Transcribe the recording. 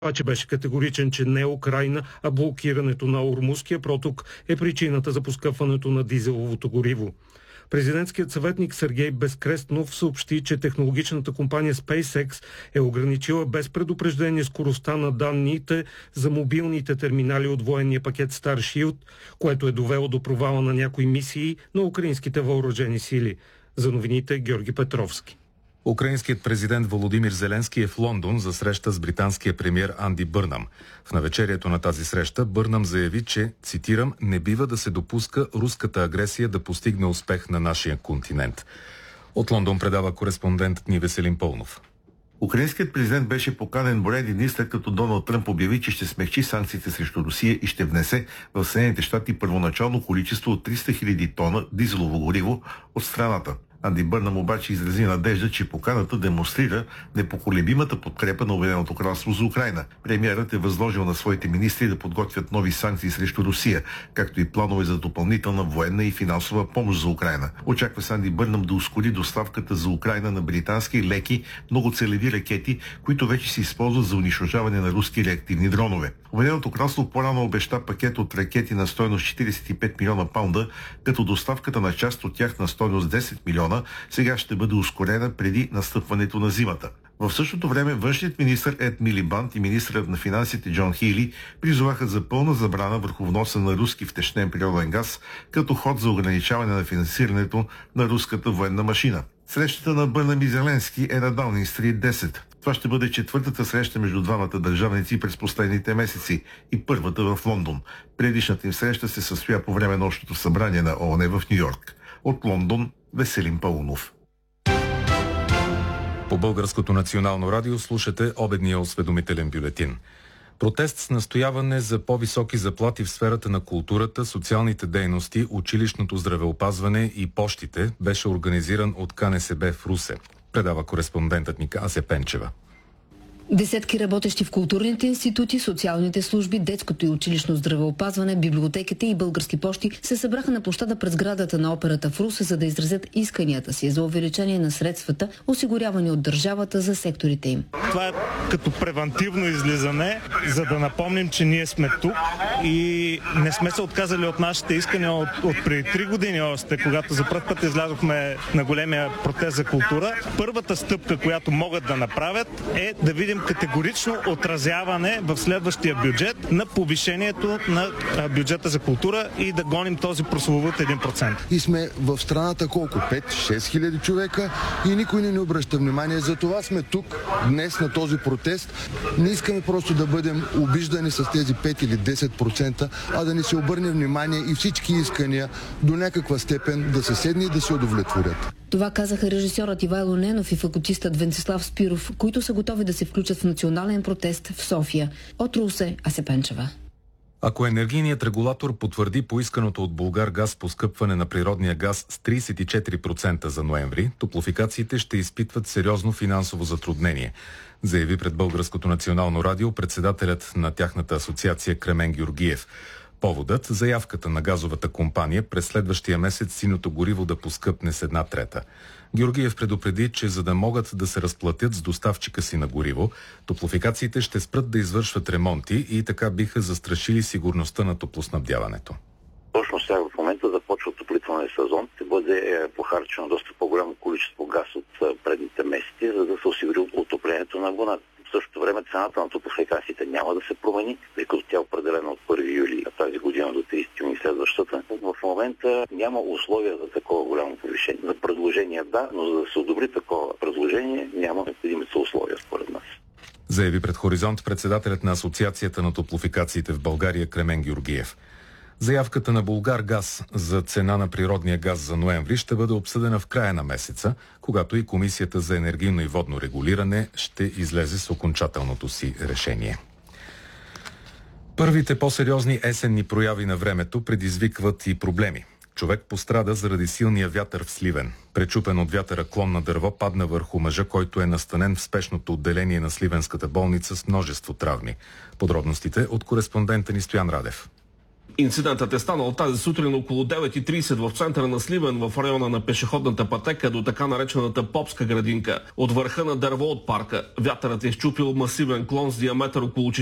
Обаче беше категоричен, че не Украйна, а блокирането на Ормузския проток е причината за поскъпването на дизеловото гориво. Президентският съветник Сергей Безкрестнов съобщи, че технологичната компания SpaceX е ограничила без предупреждение скоростта на данните за мобилните терминали от военния пакет Starship, което е довело до провала на някои мисии на украинските въоръжени сили. За новините Георги Петровски. Украинският президент Володимир Зеленски е в Лондон за среща с британския премиер Анди Бърнам. В навечерието на тази среща Бърнам заяви, че, цитирам, не бива да се допуска руската агресия да постигне успех на нашия континент. От Лондон предава кореспондентът ни Веселин Пълнов. Украинският президент беше поканен броени дни след като Доналд Тръмп обяви, че ще смекчи санкциите срещу Русия и ще внесе в Съединените щати първоначално количество от 300 000 тона дизелово гориво от страната. Анди Бърнам обаче изрази надежда, че поканата демонстрира непоколебимата подкрепа на Обединеното кралство за Украйна. Премиерът е възложил на своите министри да подготвят нови санкции срещу Русия, както и планове за допълнителна военна и финансова помощ за Украйна. Очаква се Анди Бърнам да ускори доставката за Украйна на британски леки, многоцелеви ракети, които вече се използват за унищожаване на руски реактивни дронове. Обединеното кралство по-рано обеща пакет от ракети на стойност 45 милиона паунда, като доставката на част от тях на стойност 10 милиона сега ще бъде ускорена преди настъпването на зимата. В същото време външният министър Ед Милибанд и министърът на финансите Джон Хейли призоваха за пълна забрана върху вноса на руски втечнен природен газ, като ход за ограничаване на финансирането на руската военна машина. Срещата на Бърнам и Зеленски е на Даунинг Стрит 10. Това ще бъде четвъртата среща между двамата държавници през последните месеци и първата в Лондон. Предишната им среща се състоя по време на общото събрание на ООН в Ню-Йорк. От Лондон Веселин Пълнов. По Българското национално радио слушате обедния осведомителен бюлетин. Протест с настояване за по-високи заплати в сферата на културата, социалните дейности, училищното здравеопазване и пощите беше организиран от КНСБ в Русе. Предава кореспондентът ни Ася Пенчева. Десетки работещи в културните институти, социалните служби, детското и училищно здравеопазване, библиотеките и български пощи се събраха на площада пред сградата на операта в Русе, за да изразят исканията си за увеличение на средствата, осигурявани от държавата за секторите им. Това е като превантивно излизане, за да напомним, че ние сме тук и не сме се отказали от нашите искания от преди 3 години още, когато за първ път излязохме на големия протест за култура. Първата стъпка, която могат да направят, е да видим категорично отразяване в следващия бюджет на повишението на бюджета за култура и да гоним този прословут 1%. И сме в страната колко? 5-6 хиляди човека и никой не ни обръща внимание. За това сме тук днес на този протест. Не искаме просто да бъдем обиждани с тези 5 или 10%, а да ни се обърне внимание и всички искания до някаква степен да се седне и да се удовлетворят. Това казаха режисьорът Ивайло Ненов и факултистът Венцислав Спиров, които са готови да се включат в национален протест в София. От Русе, Ася Пенчева. Ако енергийният регулатор потвърди поисканото от Булгаргаз поскъпване на природния газ с 34% за ноември, топлофикациите ще изпитват сериозно финансово затруднение, заяви пред Българското национално радио председателят на тяхната асоциация Кремен Георгиев. Поводът – заявката на газовата компания през следващия месец синото гориво да поскъпне с 1/3. Георгиев предупреди, че за да могат да се разплатят с доставчика си на гориво, топлофикациите ще спрат да извършват ремонти и така биха застрашили сигурността на топлоснабдяването. Точно сега в момента започва отоплителния сезон. Ще бъде похарчено доста по-голямо количество газ от предните месеци, за да се осигури отоплението на абоната. В същото време цената на топлофикациите няма да се промени, тъй като тя е определена от 1 юли тази година до 30 юни следващата. В момента няма условия за такова голямо повишение. За предложение да, но за да се одобри такова предложение няма необходимите условия според нас. Заяви пред Хоризонт председателят на Асоциацията на топлофикациите в България Кремен Георгиев. Заявката на Булгаргаз за цена на природния газ за ноември ще бъде обсъдена в края на месеца, когато и Комисията за енергийно и водно регулиране ще излезе с окончателното си решение. Първите по-сериозни есенни прояви на времето предизвикват и проблеми. Човек пострада заради силния вятър в Сливен. Пречупен от вятъра клон на дърво падна върху мъжа, който е настанен в спешното отделение на Сливенската болница с множество травми. Подробностите от кореспондента ни Стоян Радев. Инцидентът е станал тази сутрин около 9:30 в центъра на Сливен, в района на пешеходната пътека до така наречената Попска градинка. От върха на дърво от парка вятърът е счупил масивен клон с диаметър около